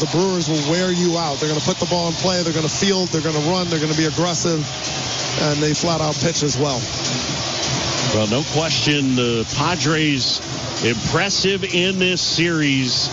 The Brewers will wear you out. They're going to put the ball in play. They're going to field. They're going to run. They're going to be aggressive. And they flat out pitch as well. Well, no question, the Padres impressive in this series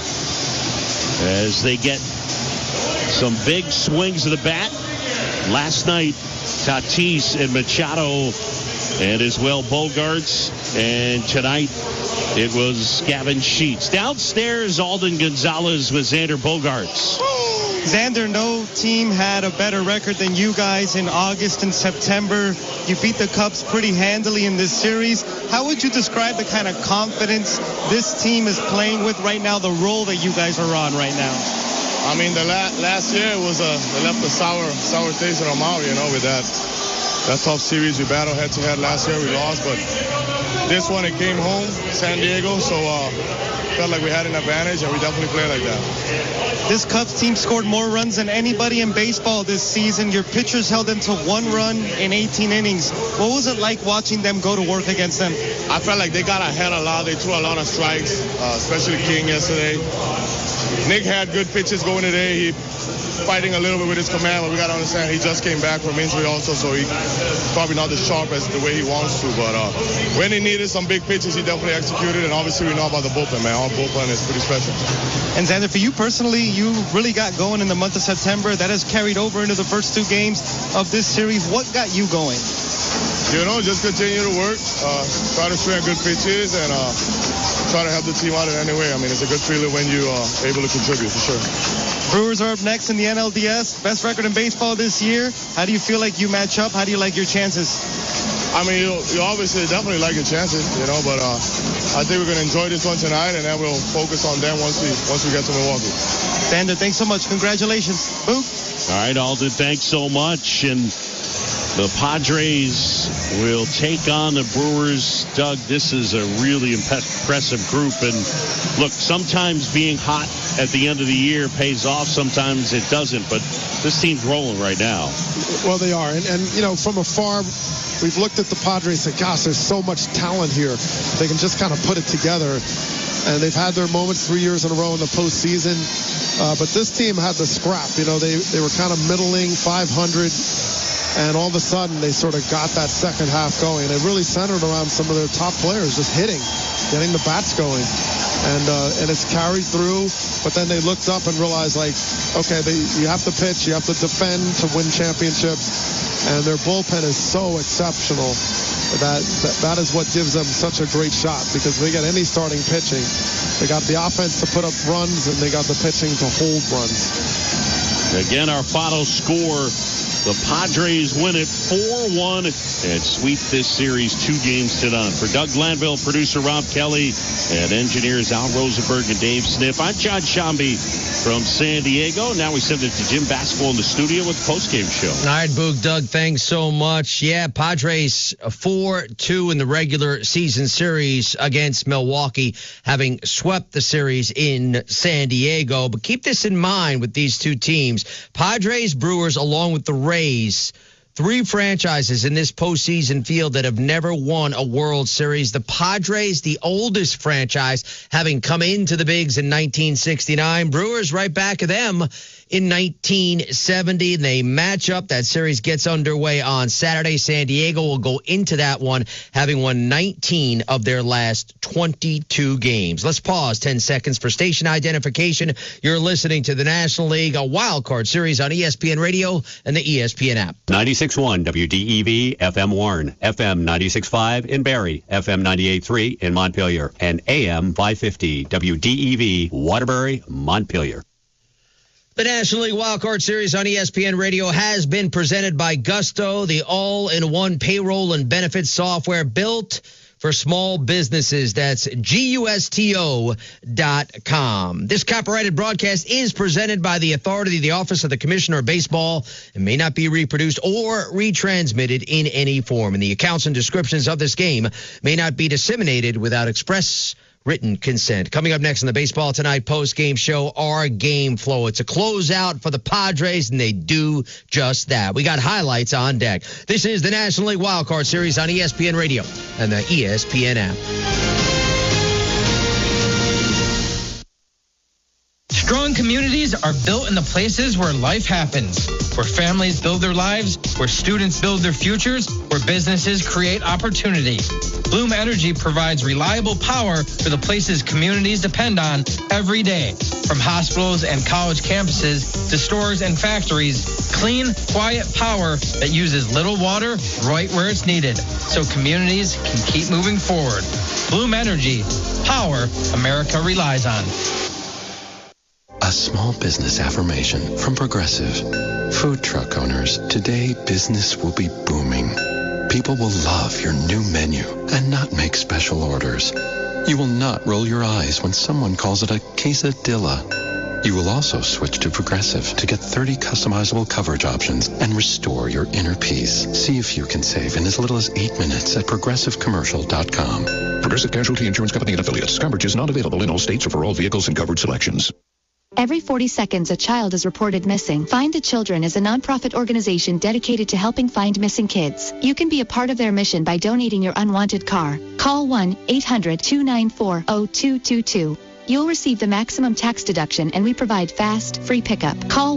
as they get some big swings of the bat. Last night, Tatis and Machado and as well Bogaerts. And tonight, it was Gavin Sheets. Downstairs, Alden Gonzalez with Xander Bogaerts. Xander, no team had a better record than you guys in August and September. You beat the Cubs pretty handily in this series. How would you describe the kind of confidence this team is playing with right now, the role that you guys are on right now? I mean, the last year it was they left a sour taste in our mouth, with that tough series we battled head-to-head last year. We lost, but this one, it came home, San Diego, so felt like we had an advantage, and we definitely played like that. This Cubs team scored more runs than anybody in baseball this season. Your pitchers held them to 1 run in 18 innings. What was it like watching them go to work against them? I felt like they got ahead a lot. They threw a lot of strikes, especially King yesterday. Nick had good pitches going today. He fighting a little bit with his command, but we got to understand he just came back from injury also, so he probably not as sharp as the way he wants to. But when he needed some big pitches, he definitely executed, and obviously we know about the bullpen, man. Our bullpen is pretty special. And Xander, for you personally, you really got going in the month of September. That has carried over into the first 2 games of this series. What got you going? Just continue to work, try to swing good pitches, and try to help the team out in any way. I mean, it's a good feeling when you are able to contribute, for sure. Brewers are up next in the NLDS. Best record in baseball this year. How do you feel like you match up? How do you like your chances? I mean, you obviously definitely like your chances, but I think we're going to enjoy this one tonight, and then we'll focus on them once we get to Milwaukee. Xander, thanks so much. Congratulations. Boop. All right, Alden, thanks so much. And the Padres will take on the Brewers. Doug, this is a really impressive group. And look, sometimes being hot at the end of the year pays off. Sometimes it doesn't. But this team's rolling right now. Well, they are. And from afar, we've looked at the Padres and said, gosh, there's so much talent here. They can just kind of put it together. And they've had their moments 3 years in a row in the postseason. But this team had the scrap. They were kind of middling, 500. And all of a sudden, they sort of got that second half going. It really centered around some of their top players just hitting, getting the bats going. And it's carried through. But then they looked up and realized, okay, you have to pitch, you have to defend to win championships. And their bullpen is so exceptional that is what gives them such a great shot, because they got any starting pitching. They got the offense to put up runs, and they got the pitching to hold runs. Again, our final score. The Padres win it 4-1 and sweep this series 2-0. For Doug Glanville, producer Rob Kelly, and engineers Al Rosenberg and Dave Sniff, I'm John Shambi from San Diego. Now we send it to Jim Basco in the studio with the postgame show. All right, Boog, Doug, thanks so much. Yeah, Padres 4-2 in the regular season series against Milwaukee, having swept the series in San Diego. But keep this in mind with these two teams. Padres, Brewers, along with the Rays, 3 franchises in this postseason field that have never won a World Series. The Padres, the oldest franchise, having come into the bigs in 1969. Brewers right back at them in 1970. They match up. That series gets underway on Saturday. San Diego will go into that one having won 19 of their last 22 games. Let's pause 10 seconds for station identification. You're listening to the National League, a wild card series on ESPN Radio and the ESPN app. 96.1 WDEV FM Warren, FM 96.5 in Barrie, FM 98.3 in Montpelier, and AM 550 WDEV Waterbury, Montpelier. The National League Wildcard Series on ESPN Radio has been presented by Gusto, the all-in-one payroll and benefits software built for small businesses. That's GUSTO.com. This copyrighted broadcast is presented by the authority of the Office of the Commissioner of Baseball and may not be reproduced or retransmitted in any form. And the accounts and descriptions of this game may not be disseminated without express written consent. Coming up next on the Baseball Tonight post-game show, our game flow. It's a closeout for the Padres, and they do just that. We got highlights on deck. This is the National League Wildcard Series on ESPN Radio and the ESPN app. Strong communities are built in the places where life happens, where families build their lives, where students build their futures, where businesses create opportunity. Bloom Energy provides reliable power for the places communities depend on every day. From hospitals and college campuses to stores and factories, clean, quiet power that uses little water right where it's needed, so communities can keep moving forward. Bloom Energy, power America relies on. A small business affirmation from Progressive. Food truck owners, today business will be booming. People will love your new menu and not make special orders. You will not roll your eyes when someone calls it a quesadilla. You will also switch to Progressive to get 30 customizable coverage options and restore your inner peace. See if you can save in as little as 8 minutes at progressivecommercial.com. Progressive Casualty Insurance Company and Affiliates. Coverage is not available in all states or for all vehicles and covered selections. Every 40 seconds, a child is reported missing. Find the Children is a nonprofit organization dedicated to helping find missing kids. You can be a part of their mission by donating your unwanted car. Call 1-800-294-0222. You'll receive the maximum tax deduction, and we provide fast, free pickup. Call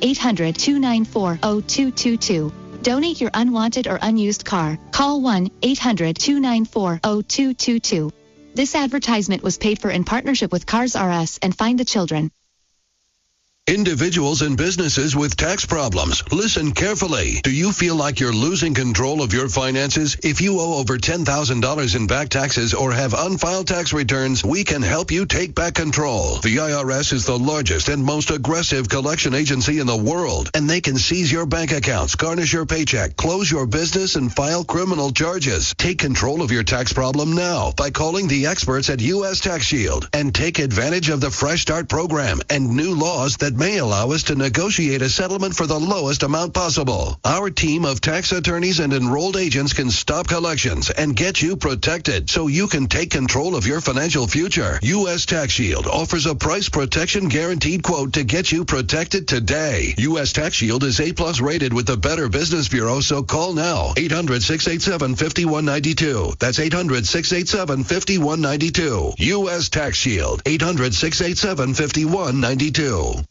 1-800-294-0222. Donate your unwanted or unused car. Call 1-800-294-0222. This advertisement was paid for in partnership with Cars R Us and Find the Children. Individuals and businesses with tax problems, listen carefully. Do you feel like you're losing control of your finances? If you owe over $10,000 in back taxes or have unfiled tax returns, we can help you take back control. The IRS is the largest and most aggressive collection agency in the world, and they can seize your bank accounts, garnish your paycheck, close your business, and file criminal charges. Take control of your tax problem now by calling the experts at U.S. Tax Shield and take advantage of the Fresh Start program and new laws that may allow us to negotiate a settlement for the lowest amount possible. Our team of tax attorneys and enrolled agents can stop collections and get you protected so you can take control of your financial future. U.S. Tax Shield offers a price protection guaranteed quote to get you protected today. U.S. Tax Shield is A+ rated with the Better Business Bureau, so call now. 800-687-5192. That's 800-687-5192. U.S. Tax Shield. 800-687-5192.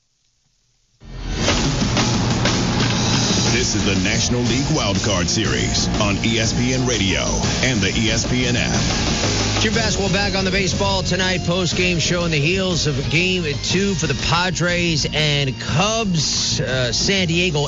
This is the National League Wildcard Series on ESPN Radio and the ESPN app. Jim Basketball back on the baseball tonight. Post-game show on the heels of Game 2 for the Padres and Cubs. San Diego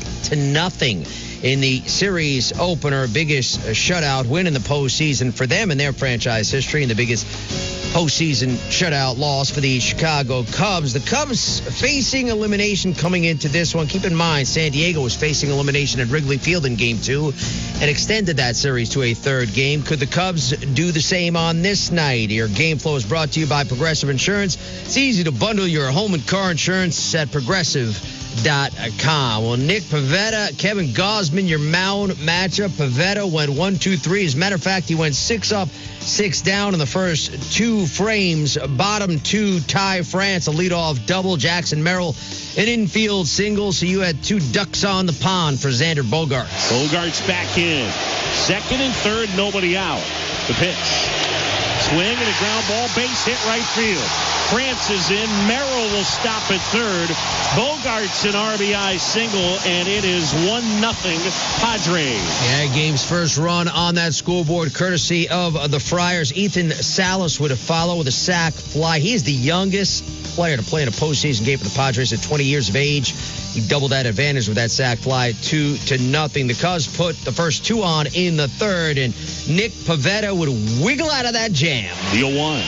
8-0 in the series opener. Biggest shutout win in the postseason for them in their franchise history, and the biggest postseason shutout loss for the Chicago Cubs. The Cubs facing elimination coming into this one. Keep in mind, San Diego was facing elimination at Wrigley Field in Game 2 and extended that series to a third game. Could the Cubs do the same on this night? Your Game Flow is brought to you by Progressive Insurance. It's easy to bundle your home and car insurance at Progressive.com. Well, Nick Pivetta, Kevin Gausman, your mound matchup. Pivetta went 1-2-3. As a matter of fact, he went 6 up, 6 down in the first 2 frames. Bottom 2, Ty France, a leadoff double. Jackson Merrill, an infield single. So you had 2 ducks on the pond for Xander Bogaerts. Bogaerts back in. Second and third, nobody out. The pitch. Swing and a ground ball, base hit right field. France is in. Merrill will stop at third. Bogaerts an RBI single, and it is 1-0 Padres. Yeah, game's first run on that scoreboard, courtesy of the Friars. Ethan Salas would follow with a sac fly. He is the youngest player to play in a postseason game for the Padres at 20 years of age. He doubled that advantage with that sac fly, 2-0. The Cubs put the first 2 on in the third, and Nick Pivetta would wiggle out of that jam. The 0-1.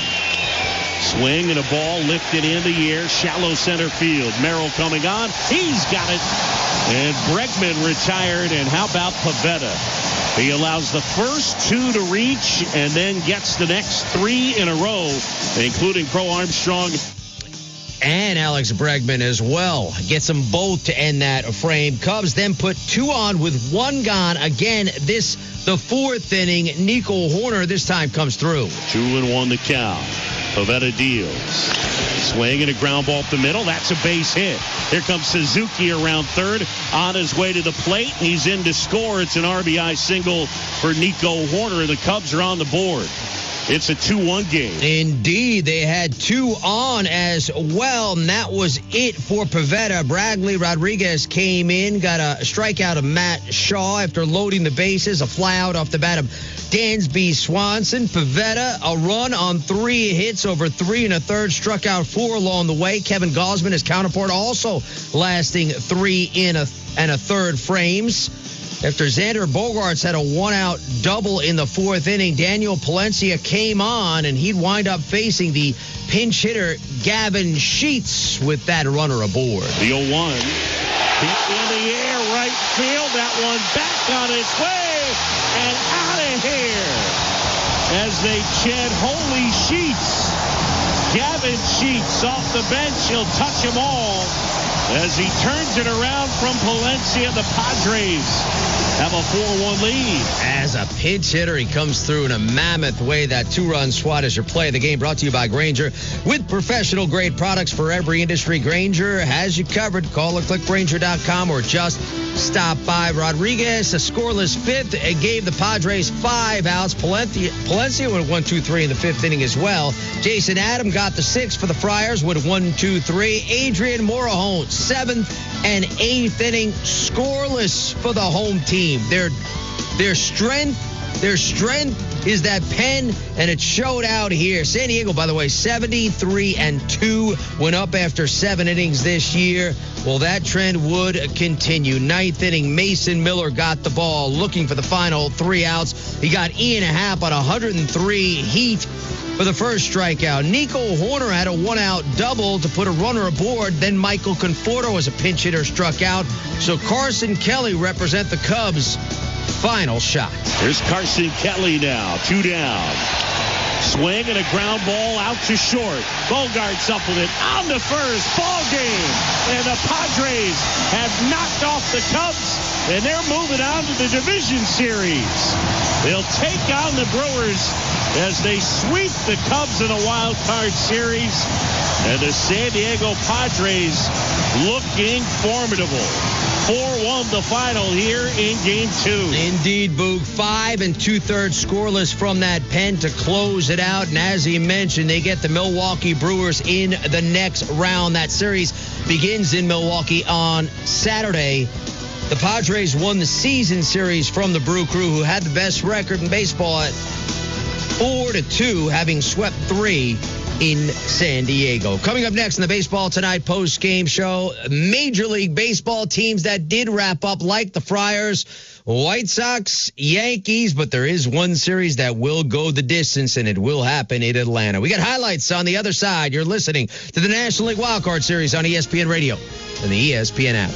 Swing and a ball lifted in the air, shallow center field. Merrill coming on. He's got it. And Bregman retired. And how about Pivetta? He allows the first 2 to reach and then gets the next 3 in a row, including Pro Armstrong and Alex Bregman as well. Gets them both to end that frame. Cubs then put 2 on with 1 gone. Again, the 4th inning. Nico Horner this time comes through. 2-1 the count. Pivetta deals. Swing and a ground ball up the middle. That's a base hit. Here comes Suzuki around third on his way to the plate. He's in to score. It's an RBI single for Nico Horner. The Cubs are on the board. It's a 2-1 game. Indeed, they had 2 on as well, and that was it for Pivetta. Bradley Rodriguez came in, got a strikeout of Matt Shaw after loading the bases, a fly out off the bat of Dansby Swanson. Pivetta, a run on 3 hits over 3 1/3, struck out 4 along the way. Kevin Gausman, his counterpart, also lasting 3 1/3 frames. After Xander Bogaerts had a 1-out double in the 4th inning, Daniel Palencia came on, and he'd wind up facing the pinch hitter Gavin Sheets with that runner aboard. The 0-1. Hit in the air, right field. That one back on its way and out of here as they chant Holy Sheets. Gavin Sheets off the bench. He'll touch them all as he turns it around from Palencia. The Padres have a 4-1 lead. As a pinch hitter, he comes through in a mammoth way. That 2-run swat is your play of the game, brought to you by Grainger. With professional-grade products for every industry, Grainger has you covered. Call or click Grainger.com or just stop by. Rodriguez, a scoreless 5th, and gave the Padres 5 outs. Palencia went 1-2-3 in the 5th inning as well. Jason Adam got the 6th for the Friars with 1-2-3. Adrian Morejon, 7th and 8th inning, scoreless for the home team. Their strength is that pen, and it showed out here. San Diego, by the way, 73-2, went up after 7 innings this year. Well, that trend would continue. 9th inning, Mason Miller got the ball, looking for the final 3 outs. He got E&a half on 103 heat for the first strikeout. Nico Horner had a 1-out double to put a runner aboard. Then Michael Conforto, as a pinch hitter, struck out. So Carson Kelly represent the Cubs' final shot. Here's Carson Kelly now, 2 down. Swing and a ground ball out to short. Bogaerts up with it on the first. Ball game. And the Padres have knocked off the Cubs, and they're moving on to the division series. They'll take on the Brewers as they sweep the Cubs in a wild card series. And the San Diego Padres looking formidable. 4-1 the final here in Game 2. Indeed, Boog. 5 2/3 scoreless from that pen to close it out. And as he mentioned, they get the Milwaukee Brewers in the next round. That series begins in Milwaukee on Saturday. The Padres won the season series from the Brew Crew, who had the best record in baseball at 4-2, having swept 3 in San Diego. Coming up next in the Baseball Tonight post-game show, Major League Baseball teams that did wrap up, like the Friars, White Sox, Yankees, but there is one series that will go the distance, and it will happen in Atlanta. We got highlights on the other side. You're listening to the National League Wildcard Series on ESPN Radio and the ESPN app.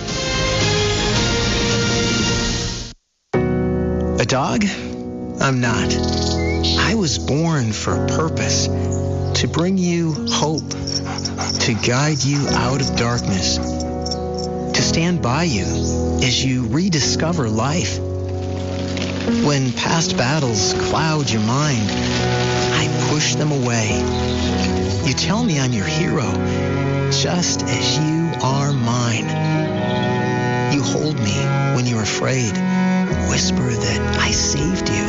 A dog? I'm not. I was born for a purpose. To bring you hope, to guide you out of darkness, to stand by you as you rediscover life. When past battles cloud your mind, I push them away. You tell me I'm your hero, just as you are mine. You hold me when you're afraid, whisper that I saved you.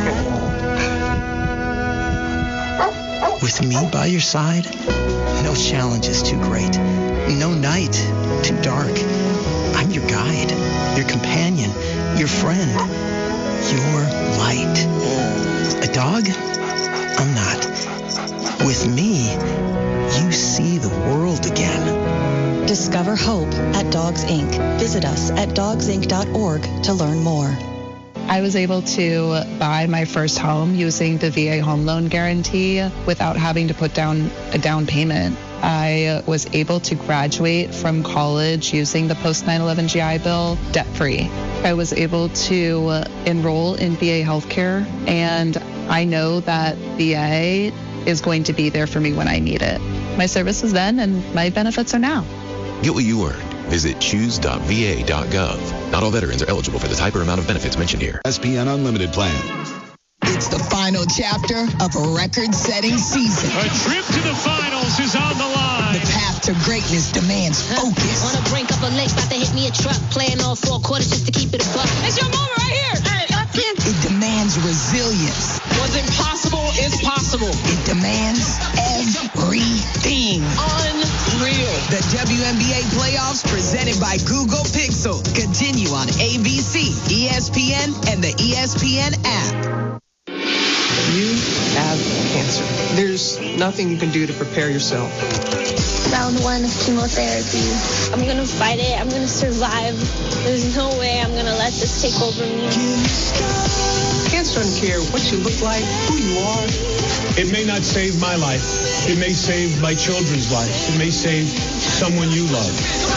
With me by your side, no challenge is too great, no night too dark. I'm your guide, your companion, your friend, your light. A dog? I'm not. With me, you see the world again. Discover hope at Dogs Inc. Visit us at dogsinc.org to learn more. I was able to buy my first home using the VA home loan guarantee without having to put down a down payment. I was able to graduate from college using the post 9/11 GI Bill debt-free. I was able to enroll in VA healthcare, and I know that VA is going to be there for me when I need it. My services then and my benefits are now. Get what you earned. Visit choose.va.gov. Not all veterans are eligible for the type or amount of benefits mentioned here. ESPN Unlimited plan. It's the final chapter of a record-setting season. A trip to the finals is on the line. The path to greatness demands focus. On the brink of a lake, about to hit me a truck. Playing all 4 quarters just to keep it a buck. It's your moment right here. Hey, it demands resilience. What's impossible is possible. It playoffs presented by Google Pixel continue on ABC, ESPN, and the ESPN app. You have cancer. There's nothing you can do to prepare yourself. Round 1 of chemotherapy. I'm going to fight it. I'm going to survive. There's no way I'm going to let this take over me. Cancer doesn't care what you look like, who you are. It may not save my life. It may save my children's life. It may save someone you love.